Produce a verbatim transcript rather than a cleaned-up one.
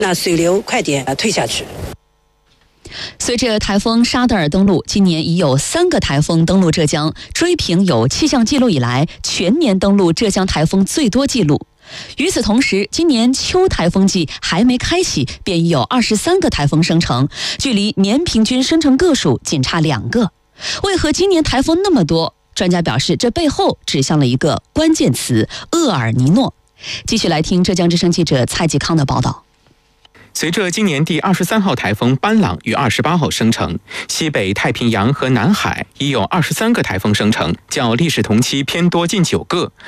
那水流快点退下去。 随着台风沙德尔登陆，今年已有三个台风登陆浙江，追平有气象记录以来全年登陆浙江台风最多记录。与此同时，今年秋台风季还没开启，便已有二十三个台风生成，距离年平均生成个数仅差两个。为何今年台风那么多？专家表示，这背后指向了一个关键词——厄尔尼诺。继续来听浙江之声记者蔡继康的报道。 随着今年第二十三号台风班朗于二十八号生成，西北太平洋和南海已有二十三个台风生成，较历史同期偏多近九个。